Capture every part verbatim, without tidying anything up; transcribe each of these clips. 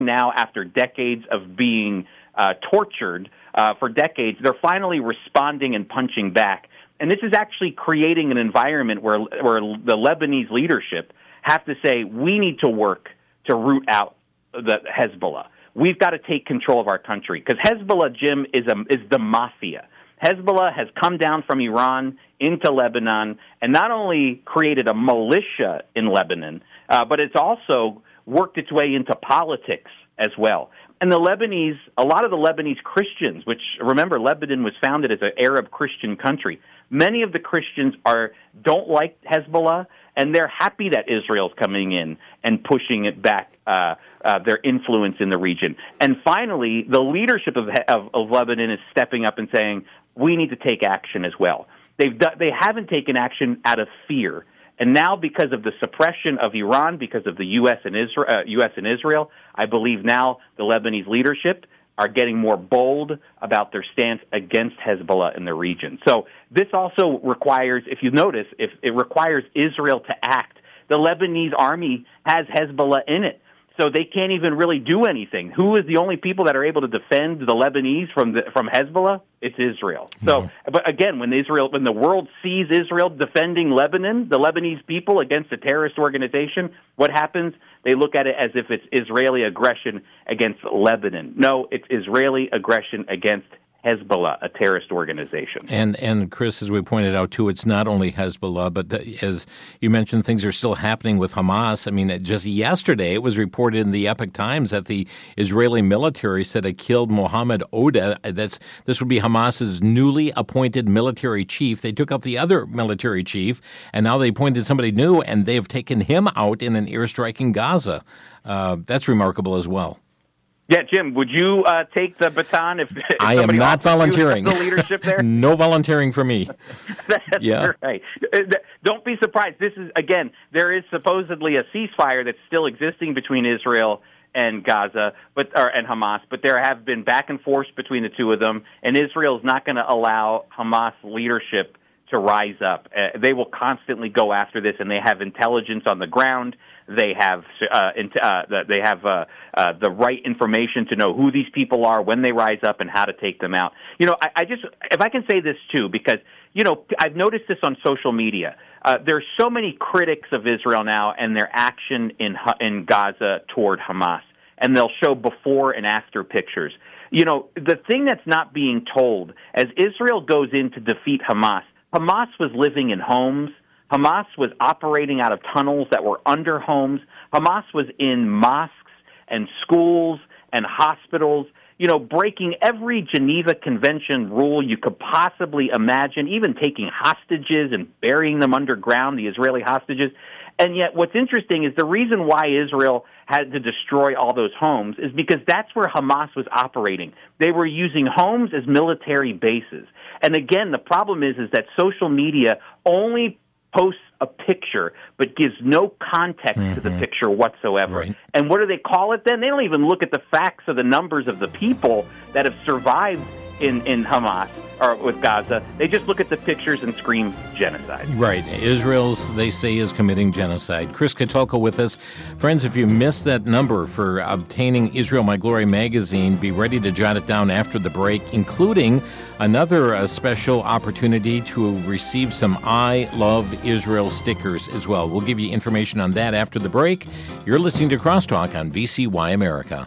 now, after decades of being uh, tortured uh, for decades, they're finally responding and punching back. And this is actually creating an environment where where the Lebanese leadership have to say, we need to work to root out the Hezbollah. We've got to take control of our country. Because Hezbollah, Jim, is a, is the mafia. Hezbollah has come down from Iran into Lebanon and not only created a militia in Lebanon, uh, but it's also worked its way into politics as well. And the Lebanese, a lot of the Lebanese Christians, which, remember, Lebanon was founded as an Arab Christian country, many of the Christians are don't like Hezbollah, and they're happy that Israel's coming in and pushing it back, uh, uh, their influence in the region. And finally, the leadership of, of, of Lebanon is stepping up and saying, we need to take action as well. They've do, they haven't taken action out of fear. And now, because of the suppression of Iran, because of the U S and Israel, uh, U S and Israel, I believe now the Lebanese leadership are getting more bold about their stance against Hezbollah in the region. So this also requires, if you notice, if it requires Israel to act. The Lebanese army has Hezbollah in it, so they can't even really do anything. Who is the only people that are able to defend the Lebanese from the, from Hezbollah? It's Israel. So, mm-hmm. But again, when Israel, when the world sees Israel defending Lebanon, the Lebanese people against a terrorist organization, what happens? They look at it as if it's Israeli aggression against Lebanon. No, it's Israeli aggression against Hezbollah, a terrorist organization. And, and Chris, as we pointed out, too, it's not only Hezbollah, but as you mentioned, things are still happening with Hamas. I mean, just yesterday, it was reported in the Epoch Times that the Israeli military said it killed Mohammed Oda. That's, this would be Hamas's newly appointed military chief. They took out the other military chief, and now they appointed somebody new, and they've taken him out in an airstrike in Gaza. Uh, that's remarkable as well. Yeah, Jim, would you uh, take the baton if, if I am not volunteering. The leadership there? No volunteering for me. That's yeah. right. Don't be surprised. This is, again, there is supposedly a ceasefire that's still existing between Israel and Gaza, but or, and Hamas, but there have been back and forth between the two of them, and Israel is not going to allow Hamas leadership to rise up. Uh, they will constantly go after this, and they have intelligence on the ground. They have uh, uh, they have uh, uh, the right information to know who these people are, when they rise up, and how to take them out. You know, I, I just, if I can say this too, because, you know, I've noticed this on social media. Uh, there's so many critics of Israel now and their action in in Gaza toward Hamas, and they'll show before and after pictures. You know, the thing that's not being told, as Israel goes in to defeat Hamas, Hamas was living in homes. Hamas was operating out of tunnels that were under homes. Hamas was in mosques and schools and hospitals, you know, breaking every Geneva Convention rule you could possibly imagine, even taking hostages and burying them underground, the Israeli hostages. And yet what's interesting is the reason why Israel had to destroy all those homes is because that's where Hamas was operating. They were using homes as military bases. And again, the problem is, is that social media only posts a picture but gives no context mm-hmm. to the picture whatsoever. Right. And what do they call it then? They don't even look at the facts or the numbers of the people that have survived in, in Hamas or with Gaza. They just look at the pictures and scream genocide. Right. Israel's, they say, is committing genocide. Chris Katulka with us. Friends, if you missed that number for obtaining Israel My Glory magazine, be ready to jot it down after the break, including another uh, special opportunity to receive some I Love Israel stickers as well. We'll give you information on that after the break. You're listening to Crosstalk on V C Y America.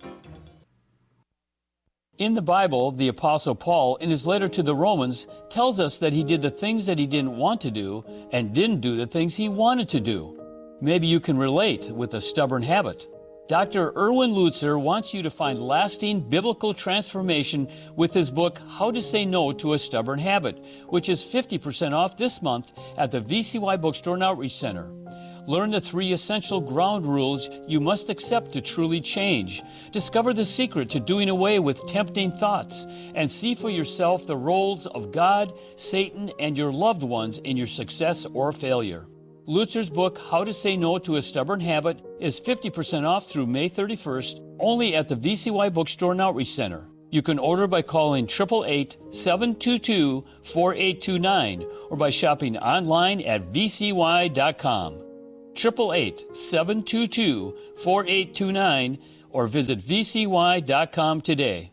In the Bible, the Apostle Paul, in his letter to the Romans, tells us that he did the things that he didn't want to do and didn't do the things he wanted to do. Maybe you can relate with a stubborn habit. Doctor Erwin Lutzer wants you to find lasting biblical transformation with his book, How to Say No to a Stubborn Habit, which is fifty percent off this month at the V C Y Bookstore and Outreach Center. Learn the three essential ground rules you must accept to truly change. Discover the secret to doing away with tempting thoughts and see for yourself the roles of God, Satan, and your loved ones in your success or failure. Lutzer's book, How to Say No to a Stubborn Habit, is fifty percent off through May thirty-first, only at the V C Y Bookstore and Outreach Center. You can order by calling eight eight eight, seven two two, four eight two nine or by shopping online at v c y dot com. eight eight eight, seven two two, four eight two nine or visit v c y dot com today.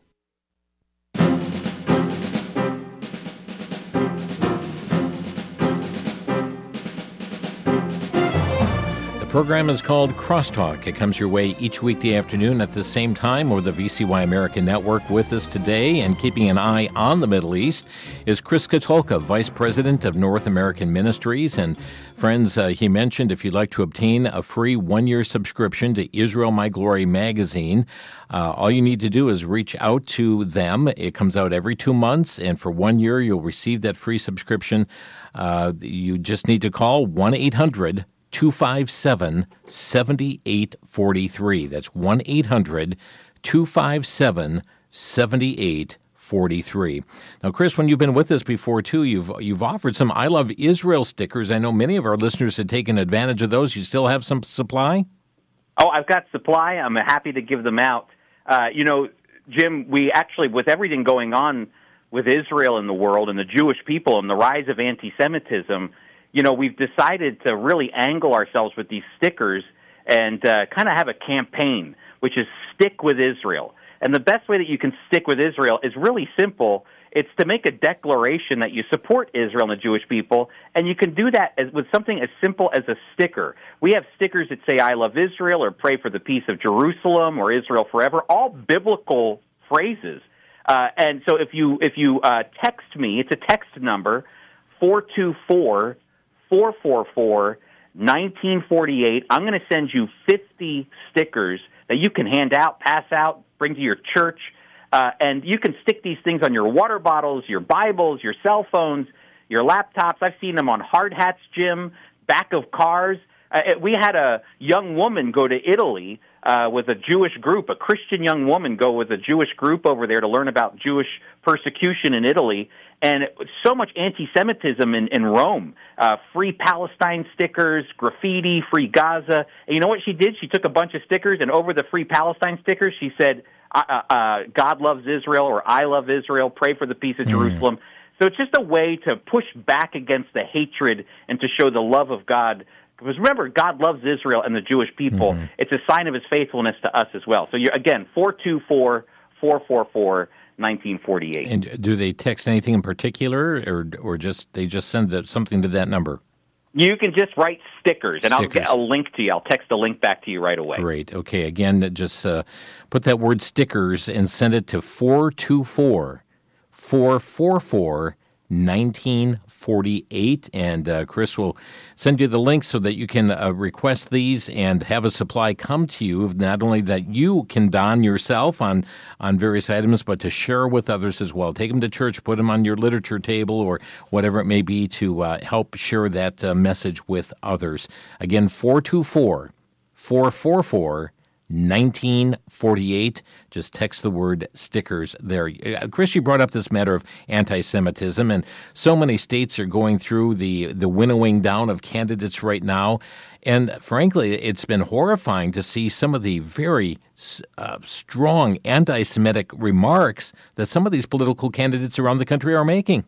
The program is called Crosstalk. It comes your way each weekday afternoon at the same time over the V C Y American Network. With us today and keeping an eye on the Middle East is Chris Katulka, Vice President of North American Ministries. And friends, uh, he mentioned if you'd like to obtain a free one-year subscription to Israel My Glory magazine, uh, all you need to do is reach out to them. It comes out every two months, and for one year you'll receive that free subscription. Uh, you just need to call one eight hundred two five seven seven eight four three. That's one eight hundred two five seven seven eight four three. Now, Chris, when you've been with us before, too, you've you've offered some I Love Israel stickers. I know many of our listeners had taken advantage of those. You still have some supply? Oh, I've got supply. I'm happy to give them out. Uh, you know, Jim, we actually, with everything going on with Israel in the world and the Jewish people and the rise of anti-Semitism, you know, we've decided to really angle ourselves with these stickers and uh, kind of have a campaign, which is stick with Israel. And the best way that you can stick with Israel is really simple. It's to make a declaration that you support Israel and the Jewish people, and you can do that as, with something as simple as a sticker. We have stickers that say, I love Israel, or pray for the peace of Jerusalem, or Israel forever, all biblical phrases. Uh, and so if you, if you uh, text me, it's a text number, four two four, four four four, one nine four eight. I'm going to send you fifty stickers that you can hand out, pass out, bring to your church, uh, and you can stick these things on your water bottles, your Bibles, your cell phones, your laptops. I've seen them on hard hats, Jim, back of cars. Uh, we had a young woman go to Italy uh, with a Jewish group, a Christian young woman go with a Jewish group over there to learn about Jewish persecution in Italy. And so much anti-Semitism in, in Rome, uh, free Palestine stickers, graffiti, free Gaza. And you know what she did? She took a bunch of stickers, and over the free Palestine stickers, she said, uh, uh, God loves Israel, or I love Israel, pray for the peace of mm. Jerusalem. So it's just a way to push back against the hatred and to show the love of God. Because remember, God loves Israel and the Jewish people. Mm-hmm. It's a sign of his faithfulness to us as well. So, you're, again, four two four, four four four, nineteen forty-eight. And do they text anything in particular, or or just they just send something to that number? You can just write stickers, and stickers. I'll get a link to you. I'll text a link back to you right away. Great. Okay. Again, just uh, put that word stickers and send it to four two four, four four four, nineteen forty-eight, and uh, Chris will send you the link so that you can uh, request these and have a supply come to you, not only that you can don yourself on, on various items, but to share with others as well. Take them to church, put them on your literature table or whatever it may be to uh, help share that uh, message with others. Again, four two four, four four four, nineteen forty-eight. Just text the word stickers there. Chris, you brought up this matter of anti-Semitism, and so many states are going through the, the winnowing down of candidates right now. And frankly, it's been horrifying to see some of the very uh, strong anti-Semitic remarks that some of these political candidates around the country are making.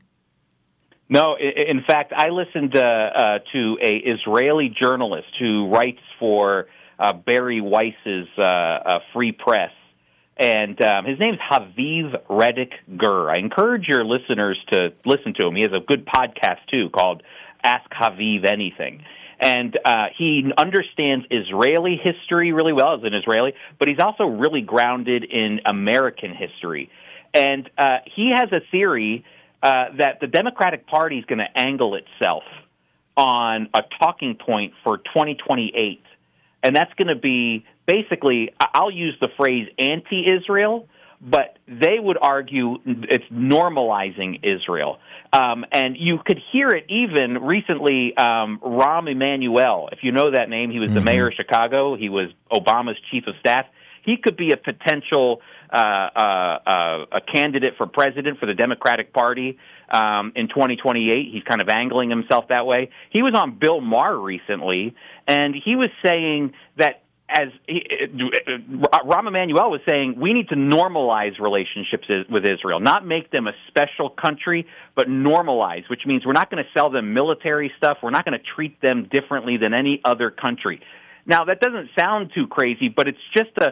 No, in fact, I listened uh, uh, to a Israeli journalist who writes for Uh, Barry Weiss's uh, uh, Free Press, and um, his name's Haviv Reddick Gur. I encourage your listeners to listen to him. He has a good podcast, too, called Ask Haviv Anything. And uh, he understands Israeli history really well as an Israeli, but he's also really grounded in American history. And uh, he has a theory uh, that the Democratic Party is going to angle itself on a talking point for twenty twenty-eight. And that's going to be basically, I'll use the phrase anti-Israel, but they would argue it's normalizing Israel. Um, and you could hear it even recently, um, Rahm Emanuel, if you know that name, he was mm-hmm. the mayor of Chicago. He was Obama's chief of staff. He could be a potential uh, uh, uh, a candidate for president for the Democratic Party um, in twenty twenty-eight. He's kind of angling himself that way. He was on Bill Maher recently, and he was saying that as he, uh, Rahm Emanuel was saying, we need to normalize relationships with Israel, not make them a special country, but normalize, which means we're not going to sell them military stuff. We're not going to treat them differently than any other country. Now, that doesn't sound too crazy, but it's just a,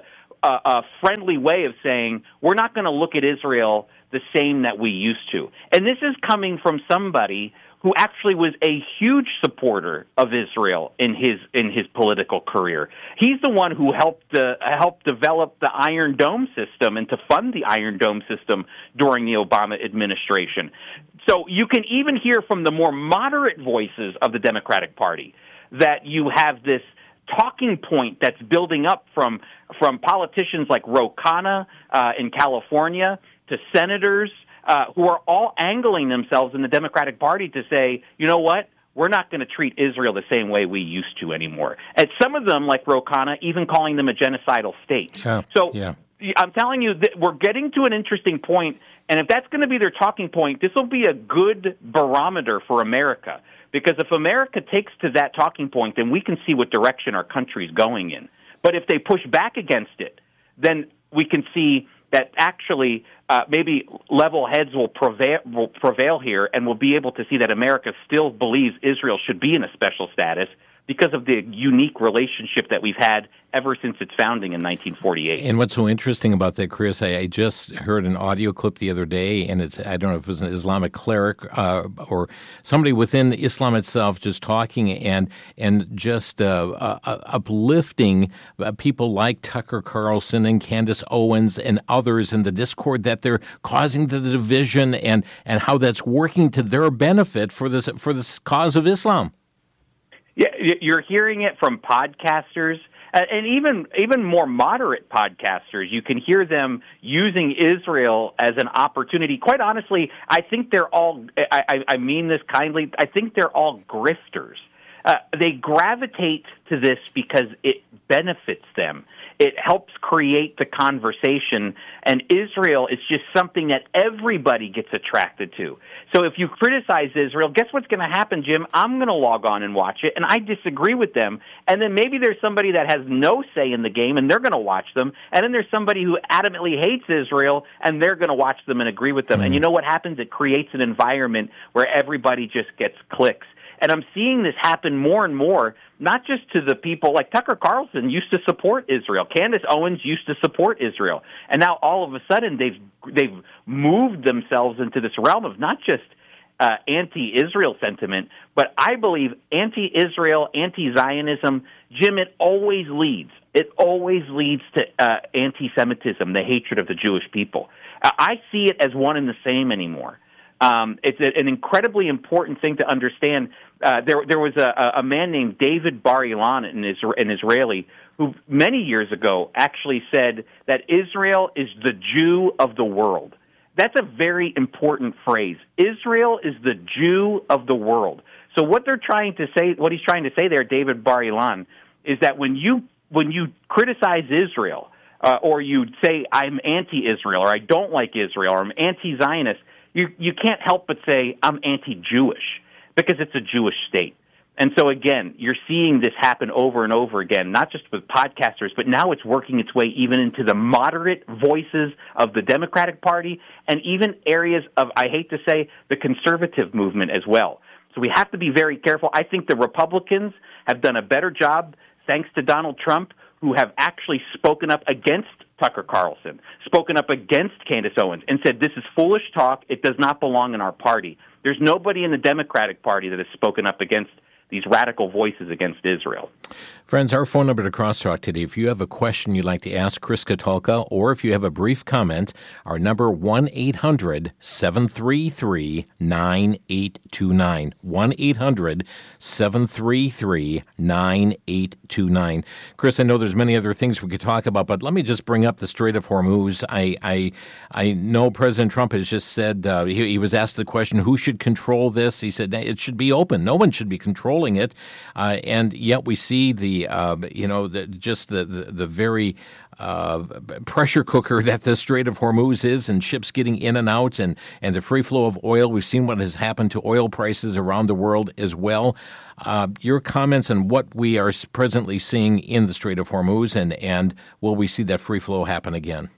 a, a friendly way of saying we're not going to look at Israel the same that we used to. And this is coming from somebody who actually was a huge supporter of Israel in his in his political career. He's the one who helped uh, helped develop the Iron Dome system and to fund the Iron Dome system during the Obama administration. So you can even hear from the more moderate voices of the Democratic Party that you have this talking point that's building up from from politicians like Ro Khanna uh, in California to senators uh, who are all angling themselves in the Democratic Party to say, you know what, we're not going to treat Israel the same way we used to anymore. And some of them, like Ro Khanna, even calling them a genocidal state. Yeah, so yeah. I'm telling you that we're getting to an interesting point, and if that's going to be their talking point, this will be a good barometer for America. Because if America takes to that talking point, then we can see what direction our country is going in. But if they push back against it, then we can see that actually uh, maybe level heads will prevail, will prevail here, and we'll be able to see that America still believes Israel should be in a special status because of the unique relationship that we've had ever since its founding in nineteen forty-eight. And what's so interesting about that, Chris, I, I just heard an audio clip the other day, and it's I don't know if it was an Islamic cleric uh, or somebody within Islam itself just talking and and just uh, uh, uplifting uh, people like Tucker Carlson and Candace Owens and others in the discord that they're causing the division and, and how that's working to their benefit for this for this cause of Islam. Yeah, you're hearing it from podcasters. And even even more moderate podcasters, you can hear them using Israel as an opportunity. Quite honestly, I think they're all, I, I mean this kindly, I think they're all grifters. Uh, they gravitate to this because it benefits them. It helps create the conversation, and Israel is just something that everybody gets attracted to. So if you criticize Israel, guess what's going to happen, Jim? I'm going to log on and watch it, and I disagree with them. And then maybe there's somebody that has no say in the game, and they're going to watch them. And then there's somebody who adamantly hates Israel, and they're going to watch them and agree with them. Mm-hmm. And you know what happens? It creates an environment where everybody just gets clicks. And I'm seeing this happen more and more, not just to the people like Tucker Carlson used to support Israel. Candace Owens used to support Israel. And now all of a sudden they've they've moved themselves into this realm of not just uh, anti-Israel sentiment, but I believe anti-Israel, anti-Zionism. Jim, it always leads. It always leads to uh, anti-Semitism, the hatred of the Jewish people. Uh, I see it as one and the same anymore. Um, it's a, an incredibly important thing to understand. Uh, there, there was a, a man named David Bar-Ilan, an, Isra- an Israeli, who many years ago actually said that Israel is the Jew of the world. That's a very important phrase. Israel is the Jew of the world. So what they're trying to say, what he's trying to say there, David Bar-Ilan, is that when you when you criticize Israel, uh, or you say I'm anti-Israel, or I don't like Israel, or I'm anti-Zionist, You you can't help but say, I'm anti-Jewish, because it's a Jewish state. And so, again, you're seeing this happen over and over again, not just with podcasters, but now it's working its way even into the moderate voices of the Democratic Party and even areas of, I hate to say, the conservative movement as well. So we have to be very careful. I think the Republicans have done a better job, thanks to Donald Trump, who have actually spoken up against Tucker Carlson, spoken up against Candace Owens, and said this is foolish talk. It does not belong in our party. There's nobody in the Democratic Party that has spoken up against these radical voices against Israel. Friends, our phone number to Crosstalk today, if you have a question you'd like to ask Chris Katulka, or if you have a brief comment, our number one eight hundred seven three three nine eight two nine. one eight hundred seven three three nine eight two nine. Chris, I know there's many other things we could talk about, but let me just bring up the Strait of Hormuz. I I, I know President Trump has just said, uh, he, he was asked the question, who should control this? He said it should be open. No one should be controlling it. Uh, and yet we see the Uh, you know, the, just the, the, the very uh, pressure cooker that the Strait of Hormuz is, and ships getting in and out, and, and the free flow of oil. We've seen what has happened to oil prices around the world as well. Uh, your comments on what we are presently seeing in the Strait of Hormuz, and, and will we see that free flow happen again?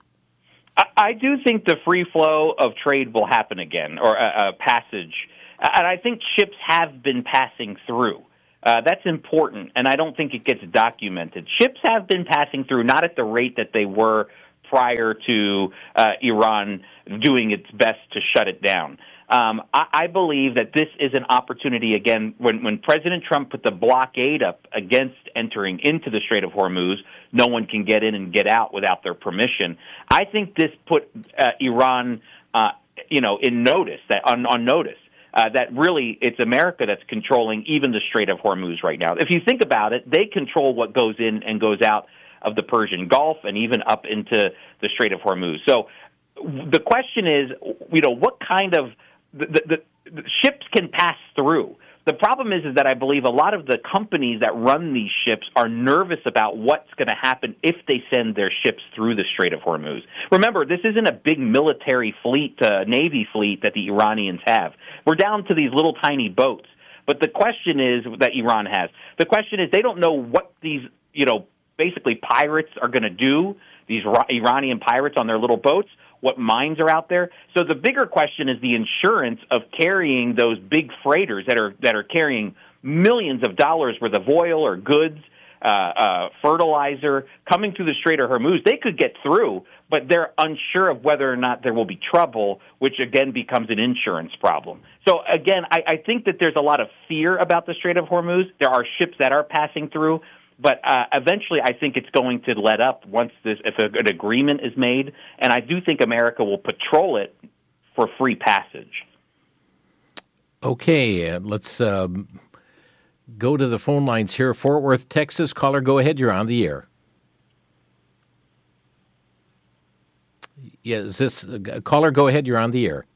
I do think the free flow of trade will happen again, or a, a passage. And I think ships have been passing through. Uh, that's important, and I don't think it gets documented. Ships have been passing through, not at the rate that they were prior to uh, Iran doing its best to shut it down. Um, I, I believe that this is an opportunity, again, when, when President Trump put the blockade up against entering into the Strait of Hormuz, no one can get in and get out without their permission. I think this put uh, Iran, uh, you know, in notice, that on, on notice. Uh, that really it's America that's controlling even the Strait of Hormuz right now. If you think about it, they control what goes in and goes out of the Persian Gulf and even up into the Strait of Hormuz. So the question is, you know, what kind of the, the, the ships can pass through. The problem is, is that I believe a lot of the companies that run these ships are nervous about what's going to happen if they send their ships through the Strait of Hormuz. Remember, this isn't a big military fleet, uh, Navy fleet that the Iranians have. We're down to these little tiny boats. But the question is that Iran has. The question is they don't know what these, you know, basically pirates are going to do, these Iranian pirates on their little boats, what mines are out there. So the bigger question is the insurance of carrying those big freighters that are that are carrying millions of dollars worth of oil or goods, uh, uh, fertilizer, coming through the Strait of Hormuz. They could get through, but they're unsure of whether or not there will be trouble, which again becomes an insurance problem. So again, I, I think that there's a lot of fear about the Strait of Hormuz. There are ships that are passing through. But uh, eventually, I think it's going to let up once this, if a, an agreement is made, and I do think America will patrol it for free passage. Okay, uh, let's um, go to the phone lines here. Fort Worth, Texas. Caller, go ahead. You're on the air. Yeah, is this uh, caller? Go ahead. You're on the air.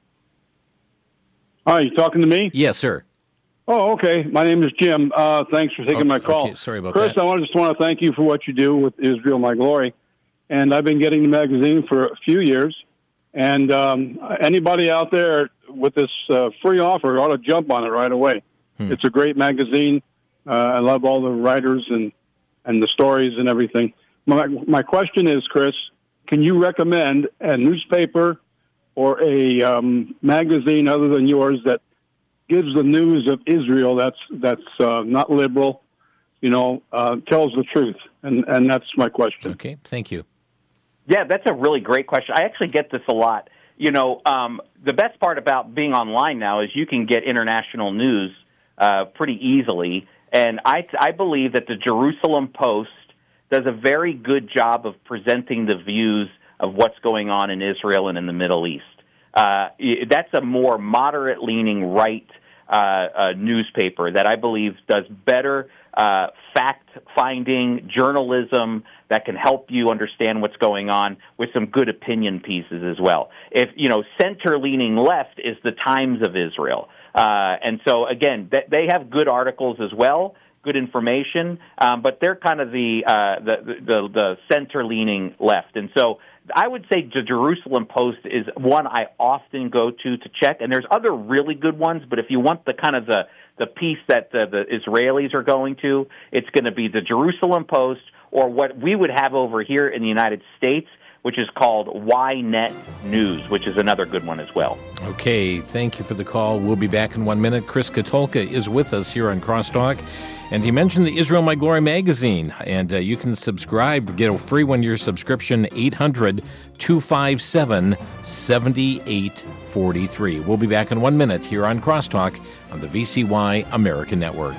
Hi, you talking to me? Yes, sir. Oh, okay. My name is Jim. Uh, thanks for taking oh, my call. Okay, sorry about Chris, that. I want, just want to thank you for what you do with Israel My Glory. And I've been getting the magazine for a few years. And um, anybody out there with this uh, free offer ought to jump on it right away. Hmm. It's a great magazine. Uh, I love all the writers and, and the stories and everything. My, my question is, Chris, can you recommend a newspaper or a um, magazine other than yours that gives the news of Israel that's that's uh, not liberal, you know, uh, tells the truth? And, and that's my question. Okay, thank you. Yeah, that's a really great question. I actually get this a lot. You know, um, the best part about being online now is you can get international news uh, pretty easily. And I, I believe that the Jerusalem Post does a very good job of presenting the views of what's going on in Israel and in the Middle East. Uh, that's a more moderate-leaning right uh, uh, newspaper that I believe does better uh, fact-finding journalism that can help you understand what's going on with some good opinion pieces as well. If, you know, center-leaning left is the Times of Israel. Uh, and so, again, th- they have good articles as well, good information, um, but they're kind of the, uh, the, the, the center-leaning left. And so I would say the Jerusalem Post is one I often go to to check, and there's other really good ones, but if you want the kind of the, the piece that the, the Israelis are going to, it's going to be the Jerusalem Post or what we would have over here in the United States, which is called Ynet News, which is another good one as well. Okay, thank you for the call. We'll be back in one minute. Chris Katulka is with us here on Crosstalk, and he mentioned the Israel My Glory magazine, and uh, you can subscribe, get a free one-year subscription, eight hundred, two five seven, seven eight four three. We'll be back in one minute here on Crosstalk on the V C Y American Network.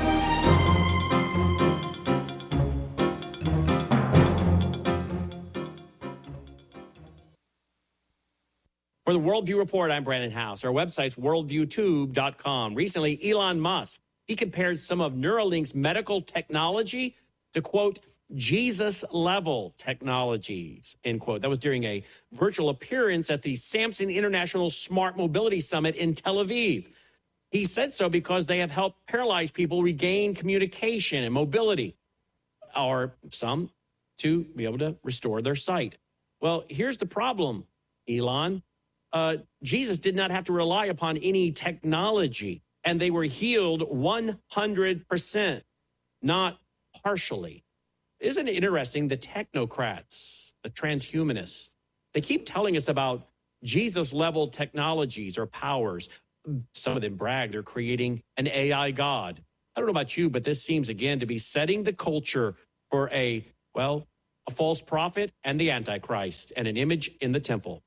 For the Worldview Report, I'm Brandon House. Our website's worldview tube dot com. Recently, Elon Musk, he compared some of Neuralink's medical technology to, quote, Jesus-level technologies, end quote. That was during a virtual appearance at the Samson International Smart Mobility Summit in Tel Aviv. He said so because they have helped paralyzed people regain communication and mobility, or some to be able to restore their sight. Well, here's the problem, Elon. Uh, Jesus did not have to rely upon any technology, and they were healed one hundred percent, not partially. Isn't it interesting? The technocrats, the transhumanists, they keep telling us about Jesus-level technologies or powers. Some of them brag they're creating an A I God. I don't know about you, but this seems, again, to be setting the culture for a, well, a false prophet and the Antichrist and an image in the temple.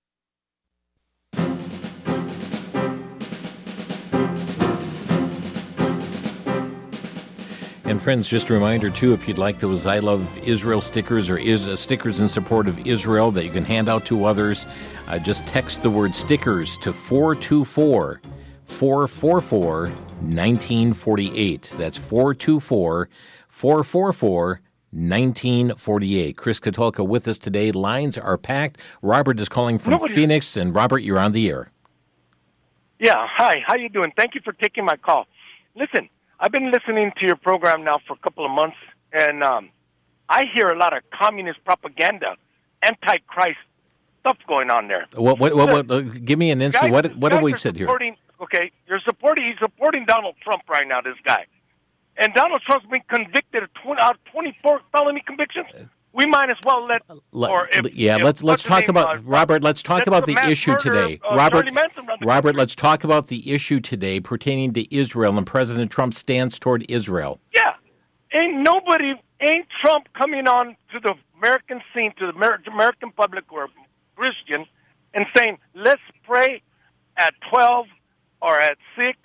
And friends, just a reminder, too, if you'd like those I Love Israel stickers or is, uh, stickers in support of Israel that you can hand out to others, uh, just text the word stickers to four two four, four four four, one nine four eight. That's four two four, four four four, one nine four eight. Chris Katulka with us today. Lines are packed. Robert is calling from Nobody. Phoenix. And Robert, you're on the air. Yeah, hi. How you doing? Thank you for taking my call. Listen, I've been listening to your program now for a couple of months, and um, I hear a lot of communist propaganda, antichrist stuff going on there. What? What? what, what uh, give me an instant. What? What have we said here? Okay, you're supporting. He's supporting Donald Trump right now. This guy, and Donald Trump's been convicted of twenty, out of twenty-four felony convictions. We might as well let. let or if, yeah, if, let's let's talk name, about uh, Robert. Let's talk about the issue today, of, uh, Robert. Robert, country. Let's talk about the issue today pertaining to Israel and President Trump's stance toward Israel. Yeah, ain't nobody, ain't Trump coming on to the American scene, to the American public or Christian, and saying, "Let's pray at twelve or at six."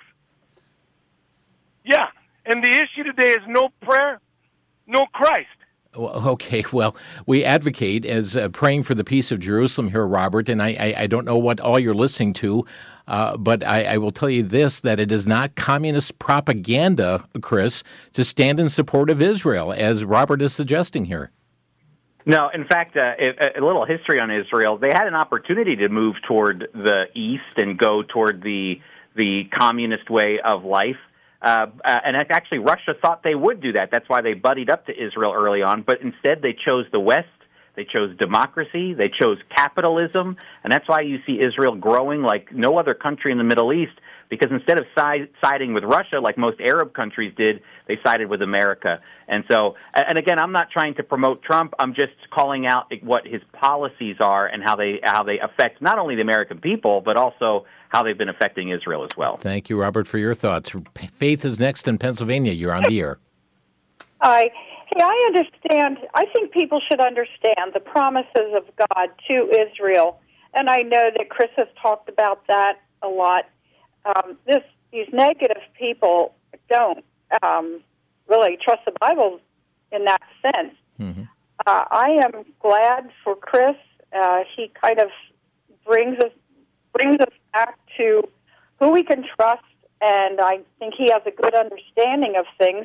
Yeah, and the issue today is no prayer, no Christ. Okay, well, we advocate as uh, praying for the peace of Jerusalem here, Robert, and I, I, I don't know what all you're listening to, uh, but I, I will tell you this, that it is not communist propaganda, Chris, to stand in support of Israel, as Robert is suggesting here. No, in fact, uh, a, a little history on Israel. They had an opportunity to move toward the east and go toward the the communist way of life. Uh, uh, and actually, Russia thought they would do that. That's why they buddied up to Israel early on. But instead, they chose the West. They chose democracy. They chose capitalism. And that's why you see Israel growing like no other country in the Middle East, because instead of side, siding with Russia like most Arab countries did, they sided with America. And so, and again, I'm not trying to promote Trump. I'm just calling out what his policies are and how they how they affect not only the American people, but also how they've been affecting Israel as well. Thank you, Robert, for your thoughts. Faith is next in Pennsylvania. You're on the air. Hi. Hey, I understand. I think people should understand the promises of God to Israel. And I know that Chris has talked about that a lot. Um, this These negative people don't um, really trust the Bible in that sense. Mm-hmm. Uh, I am glad for Chris. Uh, he kind of brings us brings us back to who we can trust, and I think he has a good understanding of things.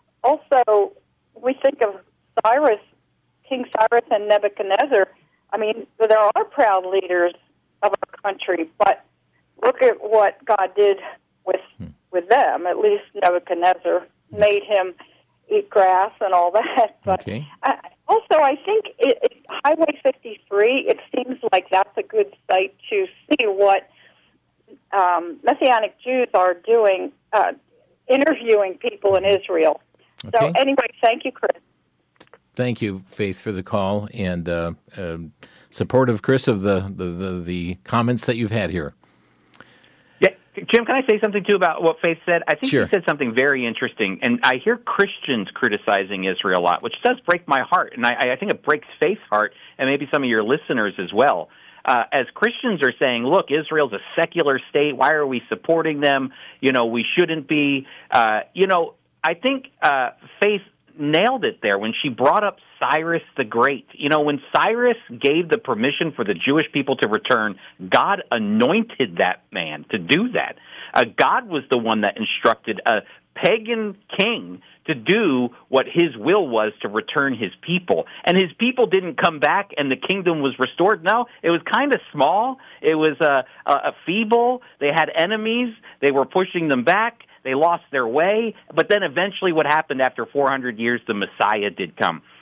Also, we think of Cyrus, King Cyrus and Nebuchadnezzar. I mean, there are proud leaders of our country, but look at what God did with hmm. with them. At least Nebuchadnezzar made him eat grass and all that. But okay. I, also, I think it, it, Highway fifty-three, it seems like that's a good site to see what um, Messianic Jews are doing, uh, interviewing people in Israel. Okay. So anyway, thank you, Chris. Thank you, Faith, for the call and uh, uh, supportive, Chris, of the, the, the, the comments that you've had here. Yeah, Jim, can I say something, too, about what Faith said? I think sure. he said something very interesting, and I hear Christians criticizing Israel a lot, which does break my heart, and I, I think it breaks Faith's heart, and maybe some of your listeners as well. Uh, as Christians are saying, look, Israel's a secular state, why are we supporting them? You know, we shouldn't be. Uh, you know, I think uh, Faith nailed it there when she brought up Cyrus the Great. You know, when Cyrus gave the permission for the Jewish people to return, God anointed that man to do that. Uh, God was the one that instructed a pagan king to do what his will was, to return his people. And his people didn't come back and the kingdom was restored. No, it was kind of small. It was uh, uh, feeble. They had enemies. They were pushing them back. They lost their way. But then eventually what happened after four hundred years, the Messiah did come.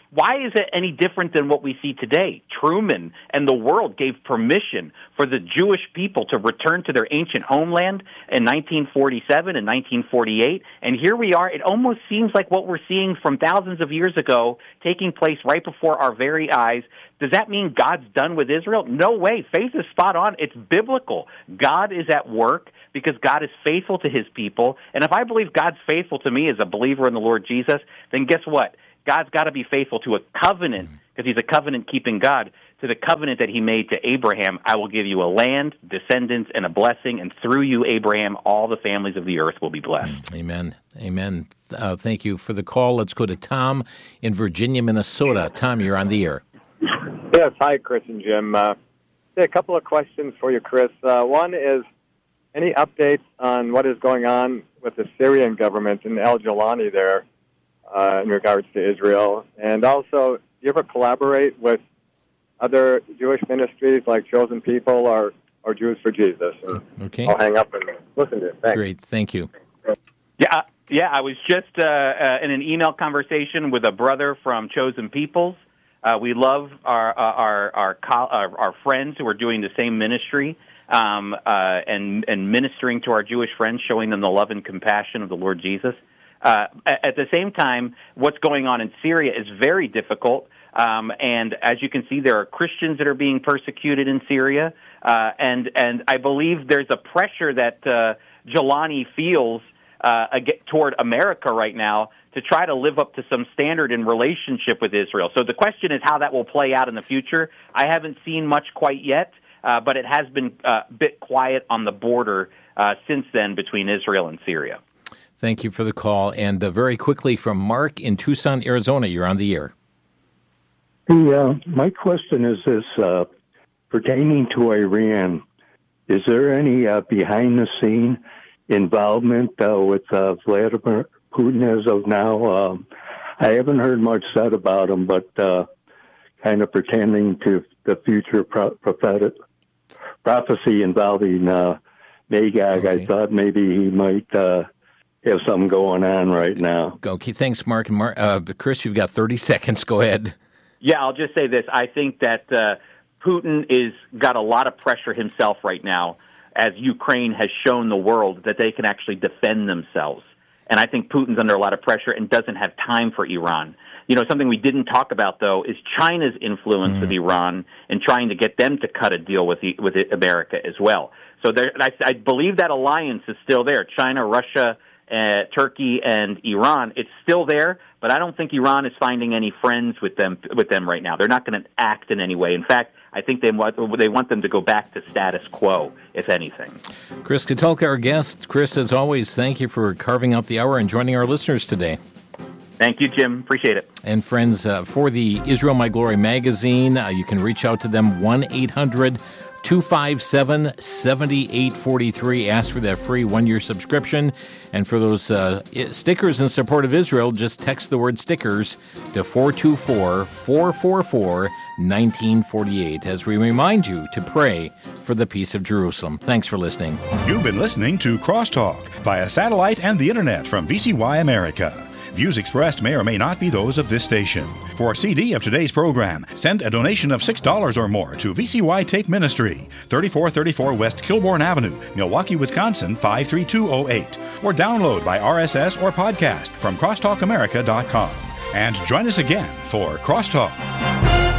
Why is it any different than what we see today? Truman and the world gave permission for the Jewish people to return to their ancient homeland in nineteen forty-seven and nineteen forty-eight, and here we are. It almost seems like what we're seeing from thousands of years ago taking place right before our very eyes. Does that mean God's done with Israel? No way. Faith is spot on. It's biblical. God is at work because God is faithful to his people. And if I believe God's faithful to me as a believer in the Lord Jesus, then guess what? God's got to be faithful to a covenant, because he's a covenant-keeping God, to the covenant that he made to Abraham. I will give you a land, descendants, and a blessing, and through you, Abraham, all the families of the earth will be blessed. Amen. Amen. Uh, thank you for the call. Let's go to Tom in Virginia, Minnesota. Tom, you're on the air. Yes. Hi, Chris and Jim. Uh, a couple of questions for you, Chris. Uh, one is, any updates on what is going on with the Syrian government in El Jalani there uh, in regards to Israel? And also, do you ever collaborate with other Jewish ministries like Chosen People or, or Jews for Jesus? And okay. I'll hang up and listen to it. Thanks. Great. Thank you. Yeah, yeah. I was just uh, uh, in an email conversation with a brother from Chosen Peoples. Uh, we love our our our, our our friends who are doing the same ministry um, uh, and and ministering to our Jewish friends, showing them the love and compassion of the Lord Jesus. Uh, at the same time, what's going on in Syria is very difficult. Um, and as you can see, there are Christians that are being persecuted in Syria, uh, and and I believe there's a pressure that uh, Jalani feels uh, toward America right now to try to live up to some standard in relationship with Israel. So the question is how that will play out in the future. I haven't seen much quite yet, uh, but it has been a bit quiet on the border uh, since then between Israel and Syria. Thank you for the call. And uh, very quickly from Mark in Tucson, Arizona, you're on the air. Hey, uh, my question is this, uh, pertaining to Iran, is there any uh, behind-the-scene involvement uh, with uh, Vladimir Putin as of now? Uh, I haven't heard much said about him, but uh, kind of pretending to the future pro- prophetic prophecy involving uh, Magog. Okay. I thought maybe he might uh, have something going on right now. Okay, thanks, Mark. And Mark, uh, Chris, you've got thirty seconds. Go ahead. Yeah, I'll just say this. I think that uh, Putin is got a lot of pressure himself right now, as Ukraine has shown the world that they can actually defend themselves. And I think Putin's under a lot of pressure and doesn't have time for Iran. You know, something we didn't talk about, though, is China's influence mm. with Iran and trying to get them to cut a deal with the, with America as well. So there, I, I believe that alliance is still there. China, Russia, uh, Turkey, and Iran, it's still there, but I don't think Iran is finding any friends with them with them right now. They're not going to act in any way. In fact, I think they want, they want them to go back to status quo, if anything. Chris Katulka, our guest. Chris, as always, thank you for carving out the hour and joining our listeners today. Thank you, Jim. Appreciate it. And friends, uh, for the Israel My Glory magazine, uh, you can reach out to them, one eight hundred two five seven seven eight four three. Ask for that free one-year subscription. And for those uh, stickers in support of Israel, just text the word stickers to four two four, four four four, one nine four eight as we remind you to pray for the peace of Jerusalem. Thanks for listening. You've been listening to Crosstalk via satellite and the internet from V C Y America. Views expressed may or may not be those of this station. For a C D of today's program, send a donation of six dollars or more to V C Y Tape Ministry, thirty-four thirty-four West Kilbourne Avenue, Milwaukee, Wisconsin, five three two oh eight. Or download by R S S or podcast from crosstalk america dot com. And join us again for Crosstalk.